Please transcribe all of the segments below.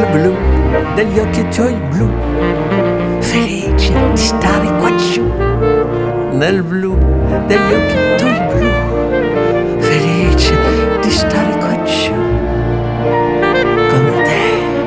blu degli occhi tuoi blu, felice di stare qua giù, nel blu degli occhi tuoi blu, felice di stare qua giù con te.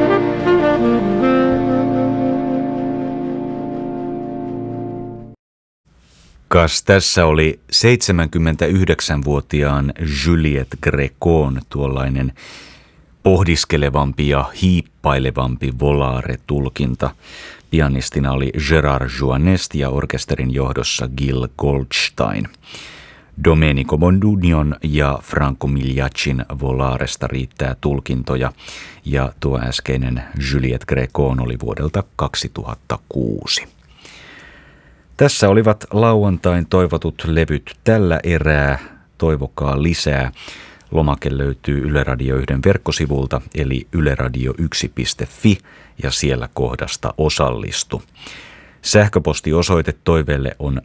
Kas tässä oli 79-vuotiaan Juliette Grécon tuollainen pohdiskelevampi ja hiippailevampi volare-tulkinta. Pianistina oli Gérard Jouanest ja orkesterin johdossa Gil Goldstein. Domenico Modugnon ja Franco Migliaccin volaresta riittää tulkintoja, ja tuo äskeinen Juliette Grécon oli vuodelta 2006. Tässä olivat lauantain toivotut levyt tällä erää. Toivokaa lisää. Lomake löytyy Yle Radio 1 verkkosivulta eli yleradio1.fi ja siellä kohdasta osallistu. Sähköpostiosoite toiveelle on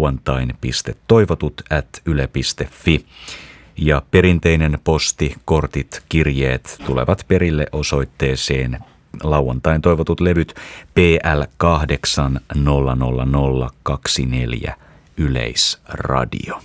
lauantain.toivotut@yle.fi ja perinteinen posti, kortit, kirjeet tulevat perille osoitteeseen lauantain toivotut levyt PL 800024 Yleisradio.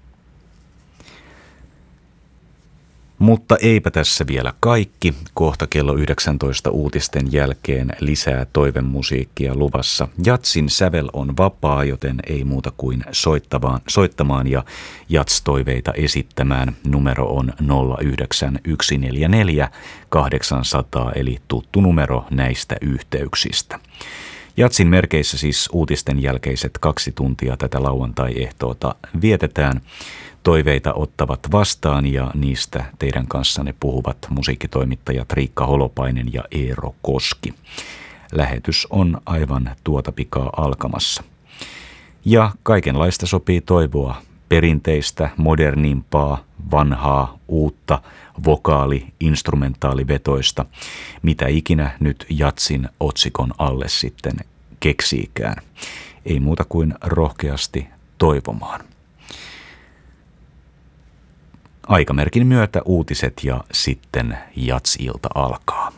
Mutta eipä tässä vielä kaikki. Kohta kello 19 uutisten jälkeen lisää toivemusiikkia luvassa. Jatsin sävel on vapaa, joten ei muuta kuin soittamaan ja jats-toiveita esittämään. Numero on 09144 800 eli tuttu numero näistä yhteyksistä. Jatsin merkeissä siis uutisten jälkeiset 2 tuntia tätä lauantai-ehtoota vietetään. Toiveita ottavat vastaan ja niistä teidän kanssanne puhuvat musiikkitoimittajat Riikka Holopainen ja Eero Koski. Lähetys on aivan tuota pikaa alkamassa. Ja kaikenlaista sopii toivoa. Perinteistä, modernimpaa, vanhaa, uutta, vokaali, instrumentaalivetoista. Mitä ikinä nyt jatsin otsikon alle sitten keksiikään. Ei muuta kuin rohkeasti toivomaan. Aikamerkin myötä uutiset ja sitten jats-ilta alkaa.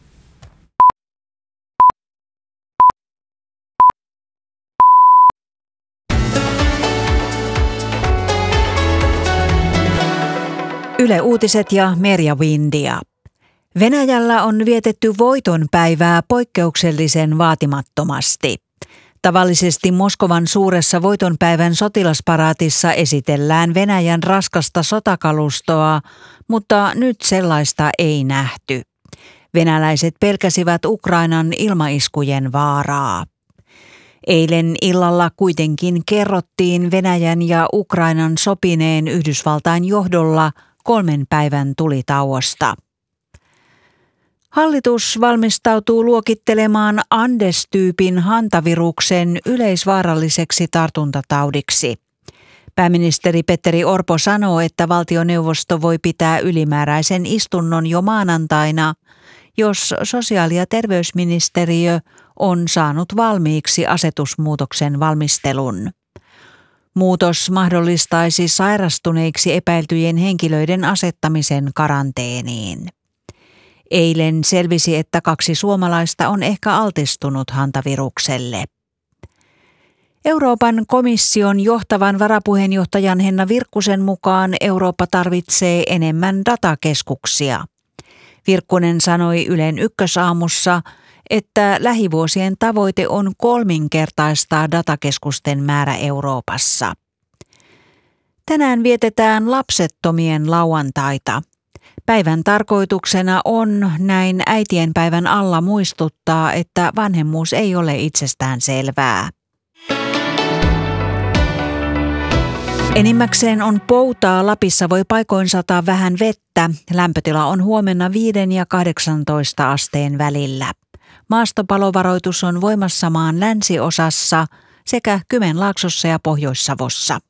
Yle Uutiset ja Merja Windia. Venäjällä on vietetty voitonpäivää poikkeuksellisen vaatimattomasti. Tavallisesti Moskovan suuressa voitonpäivän sotilasparaatissa esitellään Venäjän raskasta sotakalustoa, mutta nyt sellaista ei nähty. Venäläiset pelkäsivät Ukrainan ilmaiskujen vaaraa. Eilen illalla kuitenkin kerrottiin Venäjän ja Ukrainan sopineen Yhdysvaltain johdolla 3 päivän tulitauosta. Hallitus valmistautuu luokittelemaan Andes-tyypin hantaviruksen yleisvaaralliseksi tartuntataudiksi. Pääministeri Petteri Orpo sanoo, että valtioneuvosto voi pitää ylimääräisen istunnon jo maanantaina, jos sosiaali- ja terveysministeriö on saanut valmiiksi asetusmuutoksen valmistelun. Muutos mahdollistaisi sairastuneiksi epäiltyjen henkilöiden asettamisen karanteeniin. Eilen selvisi, että 2 suomalaista on ehkä altistunut hantavirukselle. Euroopan komission johtavan varapuheenjohtajan Henna Virkkusen mukaan Eurooppa tarvitsee enemmän datakeskuksia. Virkkunen sanoi Ylen Ykkösaamussa, että lähivuosien tavoite on 3-kertaistaa datakeskusten määrä Euroopassa. Tänään vietetään lapsettomien lauantaita. Päivän tarkoituksena on näin äitienpäivän alla muistuttaa, että vanhemmuus ei ole itsestään selvää. Enimmäkseen on poutaa. Lapissa voi paikoin sataa vähän vettä. Lämpötila on huomenna 5 ja 18 asteen välillä. Maastopalovaroitus on voimassa maan länsiosassa sekä Kymenlaaksossa ja Pohjois-Savossa.